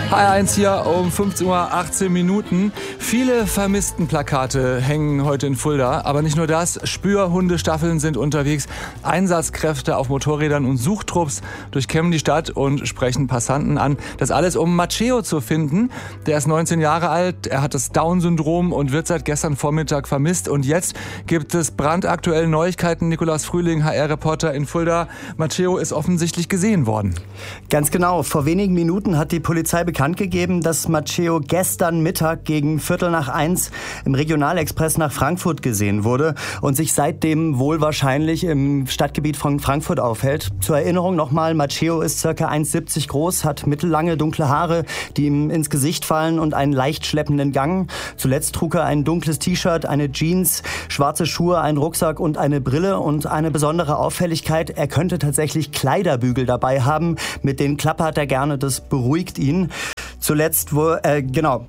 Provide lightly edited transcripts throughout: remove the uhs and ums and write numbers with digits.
HR1 hier um 15:18 Uhr. Viele Vermisstenplakate hängen heute in Fulda. Aber nicht nur das, Spürhundestaffeln sind unterwegs. Einsatzkräfte auf Motorrädern und Suchtrupps durchkämmen die Stadt und sprechen Passanten an. Das alles, um Matteo zu finden. Der ist 19 Jahre alt, er hat das Down-Syndrom und wird seit gestern Vormittag vermisst. Und jetzt gibt es brandaktuelle Neuigkeiten. Nikolaus Frühling, HR-Reporter in Fulda. Matteo ist offensichtlich gesehen worden. Ganz genau. Vor wenigen Minuten hat die Polizei bekannt gegeben, dass Matteo gestern Mittag gegen 1:45 im Regionalexpress nach Frankfurt gesehen wurde und sich seitdem wohl wahrscheinlich im Stadtgebiet von Frankfurt aufhält. Zur Erinnerung nochmal, Matteo ist ca. 1,70 groß, hat mittellange dunkle Haare, die ihm ins Gesicht fallen und einen leicht schleppenden Gang. Zuletzt trug er ein dunkles T-Shirt, eine Jeans, schwarze Schuhe, einen Rucksack und eine Brille. Und eine besondere Auffälligkeit, er könnte tatsächlich Kleiderbügel dabei haben. Mit denen klappert er gerne, das beruhigt ihn. Zuletzt, der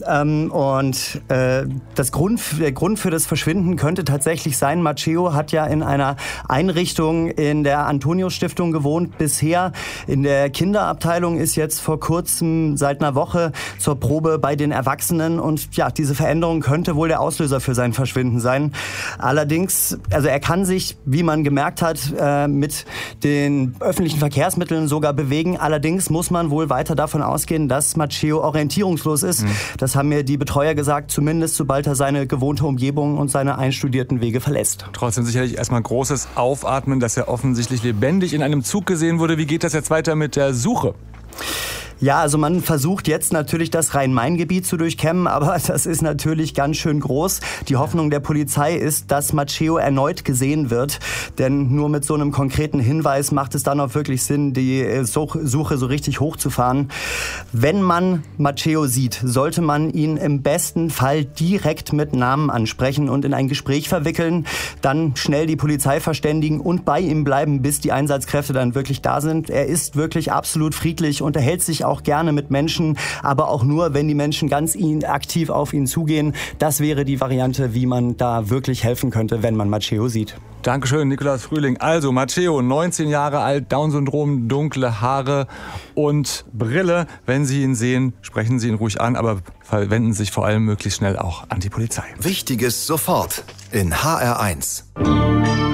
Grund für das Verschwinden könnte tatsächlich sein, Matteo hat ja in einer Einrichtung in der Antonius-Stiftung gewohnt bisher. In der Kinderabteilung ist jetzt vor kurzem seit einer Woche zur Probe bei den Erwachsenen. Und ja, diese Veränderung könnte wohl der Auslöser für sein Verschwinden sein. Allerdings, also er kann sich, wie man gemerkt hat, mit den öffentlichen Verkehrsmitteln sogar bewegen. Allerdings muss man wohl weiter davon ausgehen, dass Matteo orientierungslos ist. Das haben mir die Betreuer gesagt, zumindest sobald er seine gewohnte Umgebung und seine einstudierten Wege verlässt. Trotzdem sicherlich erstmal großes Aufatmen, dass er offensichtlich lebendig in einem Zug gesehen wurde. Wie geht das jetzt weiter mit der Suche? Ja, also man versucht jetzt natürlich das Rhein-Main-Gebiet zu durchkämmen, aber das ist natürlich ganz schön groß. Die Hoffnung der Polizei ist, dass Matteo erneut gesehen wird, denn nur mit so einem konkreten Hinweis macht es dann auch wirklich Sinn, die Suche so richtig hochzufahren. Wenn man Matteo sieht, sollte man ihn im besten Fall direkt mit Namen ansprechen und in ein Gespräch verwickeln, dann schnell die Polizei verständigen und bei ihm bleiben, bis die Einsatzkräfte dann wirklich da sind. Er ist wirklich absolut friedlich, unterhält sich auch gerne mit Menschen, aber auch nur, wenn die Menschen ganz aktiv auf ihn zugehen. Das wäre die Variante, wie man da wirklich helfen könnte, wenn man Matteo sieht. Dankeschön, Nikolaus Frühling. Also Matteo, 19 Jahre alt, Down-Syndrom, dunkle Haare und Brille. Wenn Sie ihn sehen, sprechen Sie ihn ruhig an, aber wenden sich vor allem möglichst schnell auch an die Polizei. Wichtiges sofort in HR1.